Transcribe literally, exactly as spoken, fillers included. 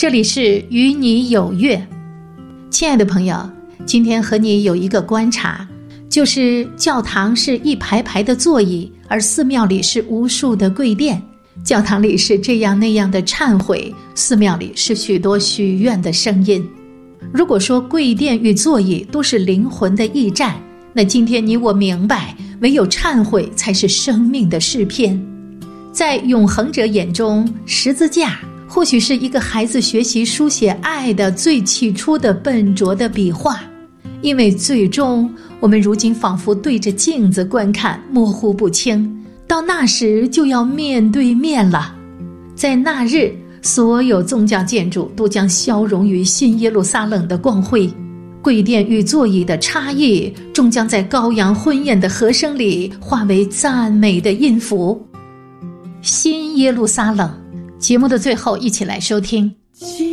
这里是与你有约。亲爱的朋友，今天和你有一个观察，就是教堂是一排排的座椅，而寺庙里是无数的跪垫。教堂里是这样那样的忏悔，寺庙里是许多许愿的声音。如果说跪垫与座椅都是灵魂的驿站，那今天你我明白，唯有忏悔才是生命的诗篇。在永恒者眼中，十字架或许是一个孩子学习书写爱的最起初的笨拙的笔画，因为最终我们如今仿佛对着镜子观看，模糊不清，到那时就要面对面了。在那日，所有宗教建筑都将消融于新耶路撒冷的光辉，跪垫与座椅的差异终将在羔羊婚宴的和声里化为赞美的音符。新耶路撒冷节目的最后，一起来收听。